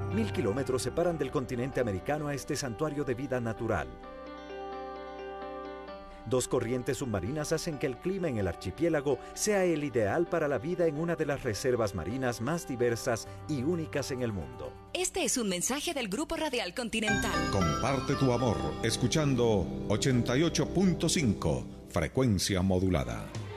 1000 kilómetros separan del continente americano a este santuario de vida natural. 2 corrientes submarinas hacen que el clima en el archipiélago sea el ideal para la vida en una de las reservas marinas más diversas y únicas en el mundo. Este es un mensaje del Grupo Radial Continental. Comparte tu amor escuchando 88.5, frecuencia modulada.